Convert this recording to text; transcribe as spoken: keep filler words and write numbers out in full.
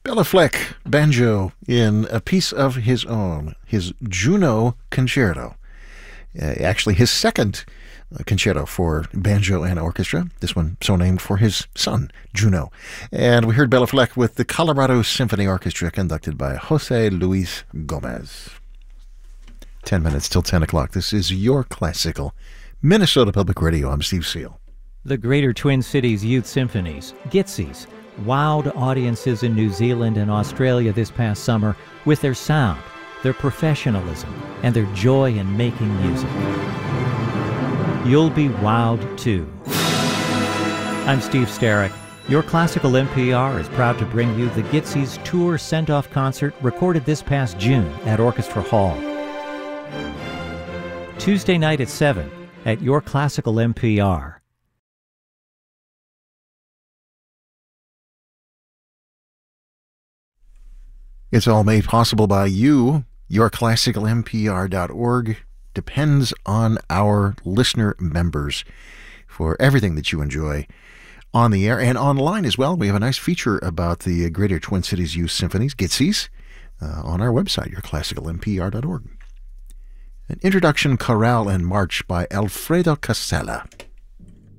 Bela Fleck, banjo in A Piece of His Own, his Juno Concerto. Uh, actually, his second uh, concerto for banjo and orchestra. This one so named for his son, Juno. And we heard Bela Fleck with the Colorado Symphony Orchestra conducted by Jose Luis Gomez. Ten minutes till ten o'clock. This is Your Classical Minnesota Public Radio. I'm Steve Seal. The Greater Twin Cities Youth Symphonies, Gitzies, wowed audiences in New Zealand and Australia this past summer with their sound, their professionalism, and their joy in making music. You'll be wowed too. I'm Steve Starrick. Your Classical N P R is proud to bring you the Gitzies Tour Send-Off Concert recorded this past June at Orchestra Hall. Tuesday night at seven at Your Classical N P R. It's all made possible by you. your classical n p r dot org depends on our listener members for everything that you enjoy on the air and online as well. We have a nice feature about the Greater Twin Cities Youth Symphonies, Gitzies, uh, on our website, your classical n p r dot org. An introduction chorale and march by Alfredo Casella.